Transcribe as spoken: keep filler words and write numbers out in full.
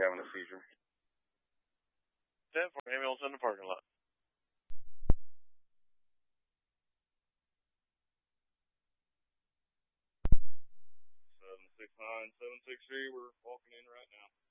having a seizure. ten for ambulance in the parking lot. seven six nine seven six three, we're walking in right now.